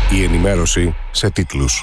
Η ενημέρωση σε τίτλους.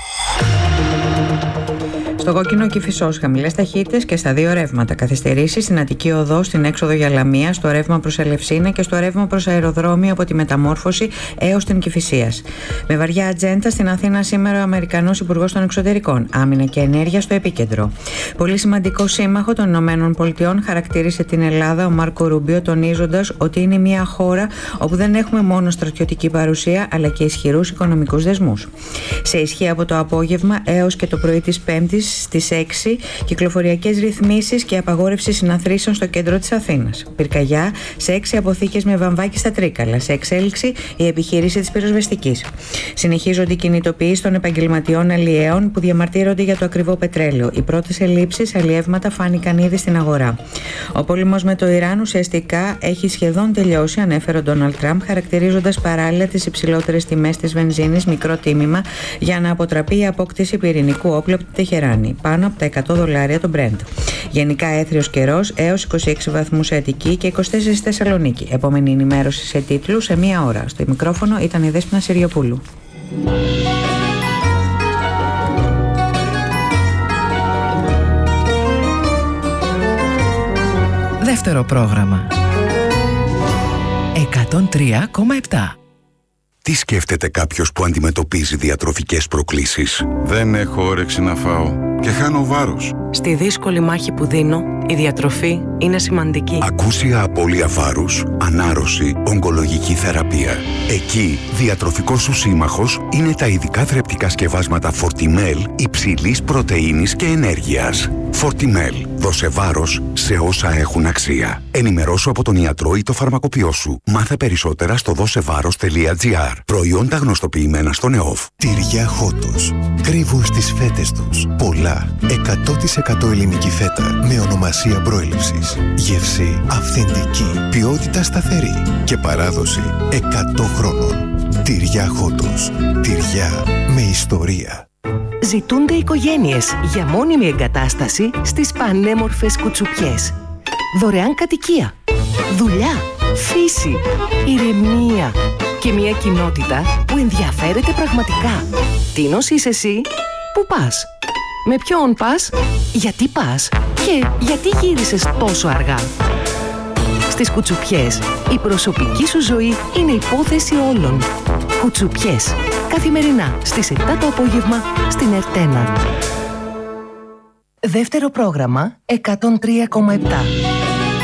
Στο κόκκινο Κηφισός, χαμηλές ταχύτητες και στα δύο ρεύματα. Καθυστερήσεις στην Αττική Οδό, στην έξοδο για Λαμία, στο ρεύμα προς Ελευσίνα και στο ρεύμα προς αεροδρόμιο από τη Μεταμόρφωση έως την Κηφισίας. Με βαριά ατζέντα στην Αθήνα σήμερα ο Αμερικανός Υπουργός των Εξωτερικών. Άμυνα και ενέργεια στο επίκεντρο. Πολύ σημαντικό σύμμαχο των ΗΠΑ χαρακτήρισε την Ελλάδα ο Μάρκο Ρούμπιο, τονίζοντας ότι είναι μια χώρα όπου δεν έχουμε μόνο στρατιωτική παρουσία αλλά και ισχυρούς οικονομικούς δεσμούς. Σε ισχύ από το απόγευμα έως και το πρωί της Πέμπτης στις 6 κυκλοφοριακές ρυθμίσεις και απαγόρευση συναθρήσεων στο κέντρο της Αθήνας. Πυρκαγιά σε 6 αποθήκες με βαμβάκι στα Τρίκαλα. Σε εξέλιξη η επιχείρηση της πυροσβεστικής. Συνεχίζονται οι κινητοποιήσεις των επαγγελματιών αλλιέων που διαμαρτύρονται για το ακριβό πετρέλαιο. Οι πρώτες ελλείψεις αλλιεύματα φάνηκαν ήδη στην αγορά. Ο πόλεμος με το Ιράν ουσιαστικά έχει σχεδόν τελειώσει, ανέφερε ο Ντόναλντ Τραμπ, χαρακτηρίζοντας παράλληλα τις υψηλότερες τιμές της βενζίνης μικρό τίμημα για να αποτραπεί η απόκτηση πυρηνικού όπλου από τη Τεχεράνη. Πάνω από τα $100 το Brent. Γενικά έθριος καιρός έως 26 βαθμούς σε Αττική και 24 στη Θεσσαλονίκη. Επόμενη ενημέρωση σε τίτλους σε μία ώρα. Στο μικρόφωνο ήταν η Δέσποινα Συριοπούλου. Δεύτερο πρόγραμμα. 103,7. Τι σκέφτεται κάποιος που αντιμετωπίζει διατροφικές προκλήσεις? Δεν έχω όρεξη να φάω και χάνω βάρος. Στη δύσκολη μάχη που δίνω, η διατροφή είναι σημαντική. Ακούσια απώλεια βάρους, ανάρρωση, ογκολογική θεραπεία. Εκεί, διατροφικός σου σύμμαχος είναι τα ειδικά θρεπτικά σκευάσματα Fortimel υψηλής πρωτεΐνης και ενέργειας. Fortimel. Δώσε βάρος σε όσα έχουν αξία. Ενημερώσου από τον ιατρό ή το φαρμακοποιό σου. Μάθε περισσότερα στο δώσεβάρος.gr. Προϊόντα γνωστοποιημένα στον ΕΟΦ. Τυριά Χότος. Κρύβουν στις φέτες τους πολλά. 100% ελληνική φέτα με ονομασία προέλευσης. Γεύση αυθεντική. Ποιότητα σταθερή. Και παράδοση 100 χρόνων. Τυριά Χότος. Τυριά με ιστορία. Ζητούνται οικογένειες για μόνιμη εγκατάσταση στις πανέμορφες Κουτσουπιές. Δωρεάν κατοικία, δουλειά, φύση, ηρεμία και μια κοινότητα που ενδιαφέρεται πραγματικά. Τίνος είσαι εσύ? Πού πας? Με ποιον πας? Γιατί πας? Και γιατί γύρισες τόσο αργά? Στις Κουτσουπιές, η προσωπική σου ζωή είναι υπόθεση όλων. Κουτσουπιές. Καθημερινά στις 7 το απόγευμα στην Ερτένα. Δεύτερο πρόγραμμα 103,7.